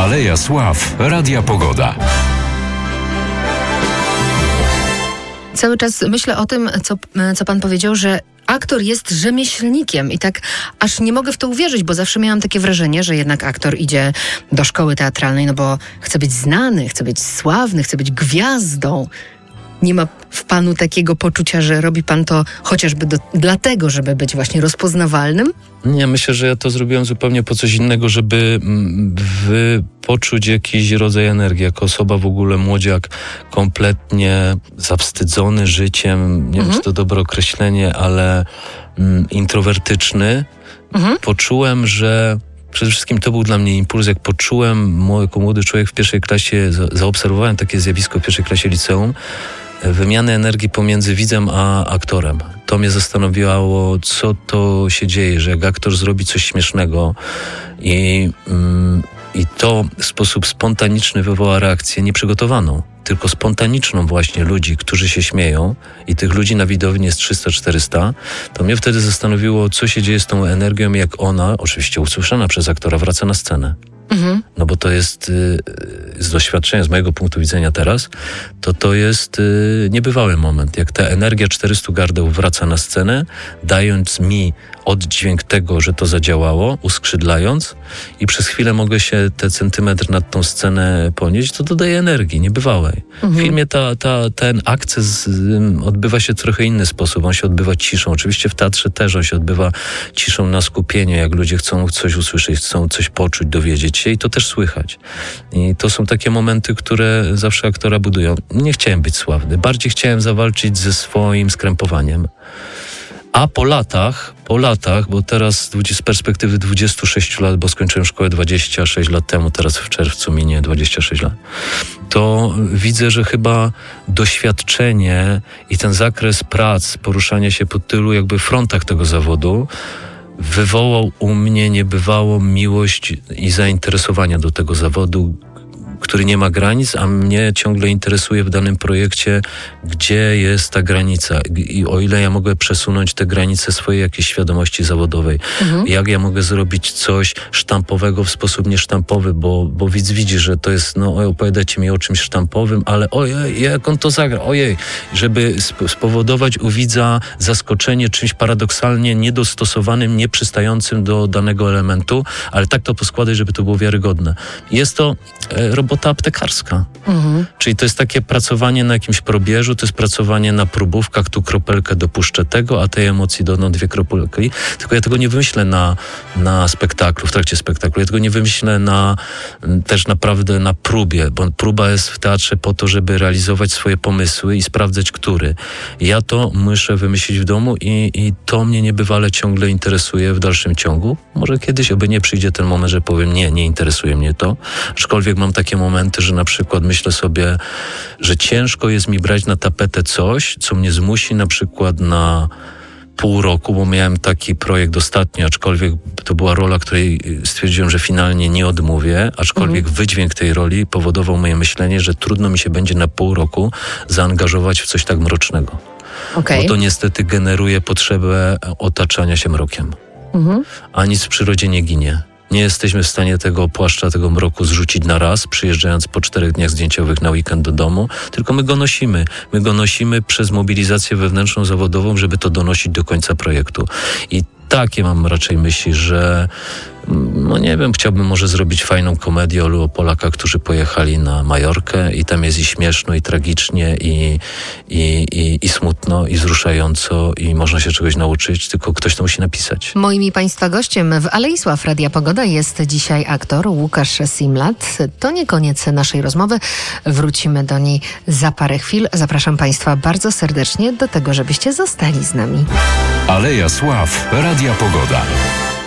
Aleja Sław, Radia Pogoda. Cały czas myślę o tym, co pan powiedział, że aktor jest rzemieślnikiem i tak aż nie mogę w to uwierzyć, bo zawsze miałam takie wrażenie, że jednak aktor idzie do szkoły teatralnej, no bo chce być znany, chce być sławny, chce być gwiazdą. Nie ma w panu takiego poczucia, że robi pan to chociażby dlatego, żeby być właśnie rozpoznawalnym? Nie, myślę, że ja to zrobiłem zupełnie po coś innego, żeby poczuć jakiś rodzaj energii. Jako osoba w ogóle młodziak, kompletnie zawstydzony życiem, nie wiem, czy to dobre określenie, ale introwertyczny. Poczułem, że przede wszystkim to był dla mnie impuls, jak poczułem, jako młody człowiek w pierwszej klasie, zaobserwowałem takie zjawisko w pierwszej klasie liceum, wymiany energii pomiędzy widzem a aktorem. To mnie zastanawiało, co to się dzieje, że jak aktor zrobi coś śmiesznego i to w sposób spontaniczny wywoła reakcję nieprzygotowaną, tylko spontaniczną właśnie ludzi, którzy się śmieją i tych ludzi na widowni jest 300-400, to mnie wtedy zastanowiło, co się dzieje z tą energią, jak ona, oczywiście usłyszana przez aktora, wraca na scenę. No bo to jest z doświadczenia, z mojego punktu widzenia teraz, to jest niebywały moment, jak ta energia 400 gardeł wraca na scenę, dając mi oddźwięk tego, że to zadziałało, uskrzydlając i przez chwilę mogę się te centymetr nad tą scenę ponieść, to dodaje energii niebywałej. W filmie ten akces odbywa się w trochę inny sposób, on się odbywa ciszą. Oczywiście w teatrze też on się odbywa ciszą na skupienie, jak ludzie chcą coś usłyszeć, chcą coś poczuć, dowiedzieć się i to też słychać. I to są takie momenty, które zawsze aktora budują. Nie chciałem być sławny, bardziej chciałem zawalczyć ze swoim skrępowaniem. A po latach, bo teraz z perspektywy 26 lat, bo skończyłem szkołę 26 lat temu, teraz w czerwcu minie 26 lat, to widzę, że chyba doświadczenie i ten zakres prac, poruszania się po tylu jakby frontach tego zawodu wywołał u mnie niebywałą miłość i zainteresowania do tego zawodu, który nie ma granic, a mnie ciągle interesuje w danym projekcie, gdzie jest ta granica i o ile ja mogę przesunąć te granice swojej jakiejś świadomości zawodowej. Jak ja mogę zrobić coś sztampowego w sposób niesztampowy, bo widz widzi, że to jest, opowiadacie mi o czymś sztampowym, ale ojej, jak on to zagra, ojej, żeby spowodować u widza zaskoczenie czymś paradoksalnie niedostosowanym, nieprzystającym do danego elementu, ale tak to poskładać, żeby to było wiarygodne. Jest to robota aptekarska. Czyli to jest takie pracowanie na jakimś probierzu, to jest pracowanie na próbówkach, tu kropelkę dopuszczę tego, a tej emocji dodam 2 kropelki. Tylko ja tego nie wymyślę na spektaklu, w trakcie spektaklu. Ja tego nie wymyślę też naprawdę na próbie, bo próba jest w teatrze po to, żeby realizować swoje pomysły i sprawdzać, który. Ja to muszę wymyślić w domu i to mnie niebywale ciągle interesuje w dalszym ciągu. Może kiedyś, oby nie przyjdzie ten moment, że powiem nie interesuje mnie to. Aczkolwiek mam takie momenty, że na przykład myślę sobie, że ciężko jest mi brać na tapetę coś, co mnie zmusi na przykład na pół roku, bo miałem taki projekt ostatnio, aczkolwiek to była rola, której stwierdziłem, że finalnie nie odmówię, aczkolwiek wydźwięk tej roli powodował moje myślenie, że trudno mi się będzie na pół roku zaangażować w coś tak mrocznego. Bo to niestety generuje potrzebę otaczania się mrokiem. A nic w przyrodzie nie ginie. Nie jesteśmy w stanie tego płaszcza, tego mroku zrzucić na raz, przyjeżdżając po 4 dniach zdjęciowych na weekend do domu, tylko my go nosimy. My go nosimy przez mobilizację wewnętrzną, zawodową, żeby to donosić do końca projektu. I takie mam raczej myśli, że nie wiem, chciałbym może zrobić fajną komedię o Polakach, którzy pojechali na Majorkę i tam jest i śmieszno, i tragicznie, i smutno, i wzruszająco, i można się czegoś nauczyć, tylko ktoś to musi napisać. Moim i Państwa gościem w Alei Sław Radia Pogoda jest dzisiaj aktor Łukasz Simlat. To nie koniec naszej rozmowy. Wrócimy do niej za parę chwil. Zapraszam Państwa bardzo serdecznie do tego, żebyście zostali z nami. Aleja Sław, Radia Pogoda.